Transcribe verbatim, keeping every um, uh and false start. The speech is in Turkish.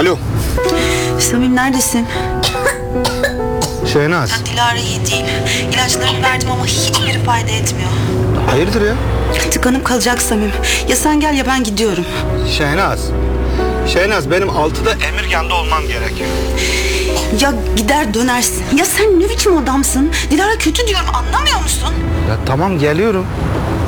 Alo. Samim neredesin? Şehnaz. Ya Dilara iyi değil. İlaçlarını verdim ama hiçbiri fayda etmiyor. Hayırdır ya? Tıkanıp kalacak Samim. Ya sen gel ya ben gidiyorum. Şehnaz. Şehnaz benim altıda Emirgan'da olmam gerekiyor. Ya gider dönersin. Ya sen ne biçim adamsın? Dilara kötü diyorum, anlamıyor musun? Ya tamam geliyorum.